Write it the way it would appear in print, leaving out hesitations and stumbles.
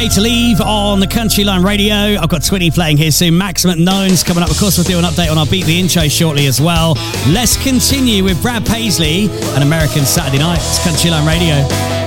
To leave on the Country Line Radio. I've got Twinny playing here soon. Maximum Knowns coming up. Of course, we'll do an update on our Beat the Intro shortly as well. Let's continue with Brad Paisley and American Saturday Night. It's Country Line Radio.